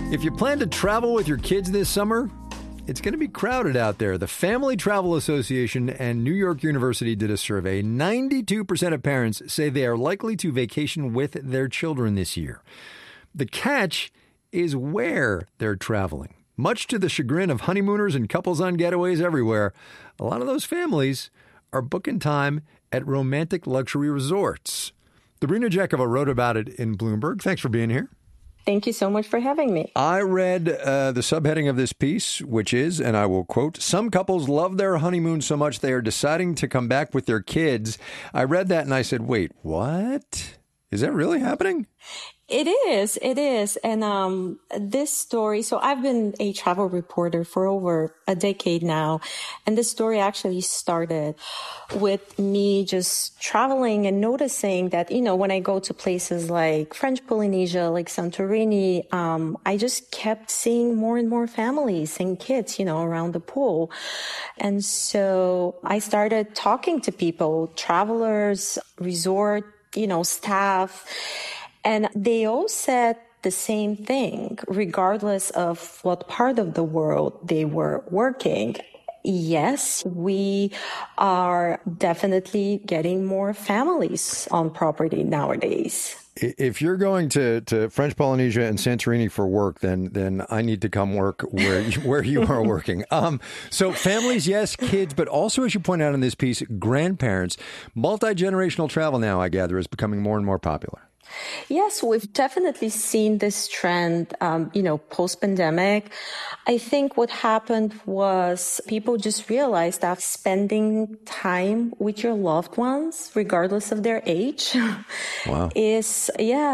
If you plan to travel with your kids this summer, it's going to be crowded out there. The Family Travel Association and New York University did a survey. 92% of parents say they are likely to vacation with their children this year. The catch is where they're traveling. Much to the chagrin of honeymooners and couples on getaways everywhere, a lot of those families are booking time at romantic luxury resorts. Dobrina Jekova wrote about it in Bloomberg. Thanks for being here. Thank you so much for having me. I read the subheading of this piece, which is, and I will quote, "Some couples love their honeymoon so much they are deciding to come back with their kids." I read that and I said, wait, what? Is that really happening? It is. And this story, so I've been a travel reporter for over a decade now. And this story actually started with me just traveling and noticing that, when I go to places like French Polynesia, like Santorini, I just kept seeing more and more families and kids, around the pool. And so I started talking to people, travelers, resort, staff. And they all said the same thing, regardless of what part of the world they were working. Yes, we are definitely getting more families on property nowadays. If you're going to French Polynesia and Santorini for work, then I need to come work where you are working. So families, yes, kids, but also, as you point out in this piece, grandparents. Multi-generational travel now, I gather, is becoming more and more popular. Yes, we've definitely seen this trend, post-pandemic. I think what happened was people just realized that spending time with your loved ones, regardless of their age, wow, is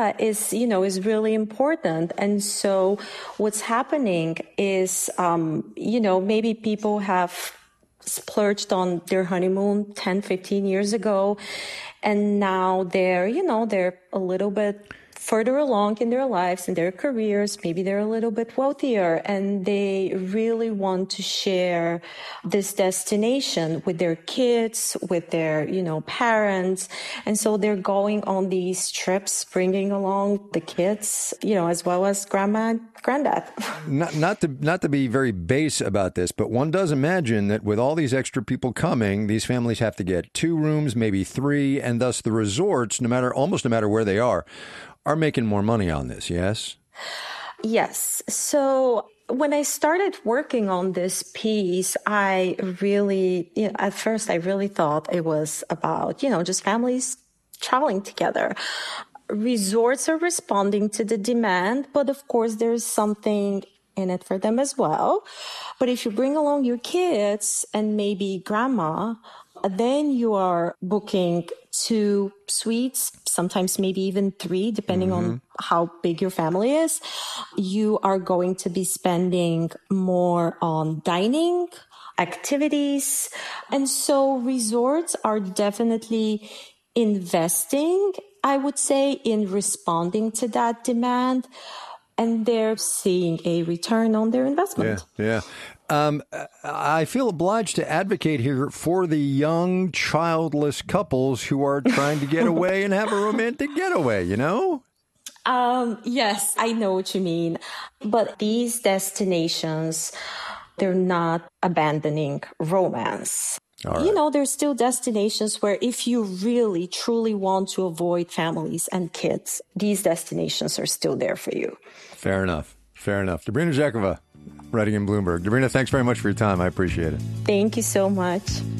really important. And so what's happening is, maybe people have splurged on their honeymoon 10, 15 years ago. And now they're a little bit further along in their lives and their careers. Maybe they're a little bit wealthier and they really want to share this destination with their kids, with their, parents. And so they're going on these trips, bringing along the kids, as well as grandma and granddad. Not to be very base about this, but one does imagine that with all these extra people coming, these families have to get 2 rooms, maybe 3, and thus the resorts, almost no matter where they are making more money on this, yes? Yes. So when I started working on this piece, I really, at first I really thought it was about, just families traveling together. Resorts are responding to the demand, but of course there's something in it for them as well. But if you bring along your kids and maybe grandma, then you are booking 2 suites, sometimes maybe even 3, depending on how big your family is. You are going to be spending more on dining, activities. And so resorts are definitely investing, I would say, in responding to that demand. And they're seeing a return on their investment. Yeah. I feel obliged to advocate here for the young, childless couples who are trying to get away and have a romantic getaway, Yes, I know what you mean. But these destinations, they're not abandoning romance. Right. There's still destinations where if you really, truly want to avoid families and kids, these destinations are still there for you. Fair enough. Dobrina Jekova, writing in Bloomberg. Dobrina, thanks very much for your time. I appreciate it. Thank you so much.